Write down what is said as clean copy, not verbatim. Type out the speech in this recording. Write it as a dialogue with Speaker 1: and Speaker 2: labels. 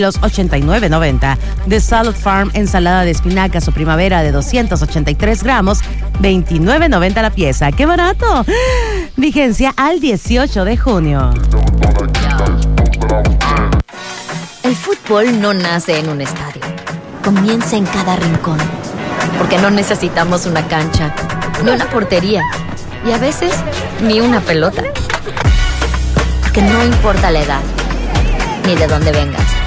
Speaker 1: Los 89.90. De Salad Farm, ensalada de espinacas o primavera de 283 gramos, 29.90 la pieza. ¡Qué barato! Vigencia al 18 de junio.
Speaker 2: El fútbol no nace en un estadio. Comienza en cada rincón. Porque no necesitamos una cancha, ni una portería, y a veces ni una pelota. Porque no importa la edad, ni de dónde vengas.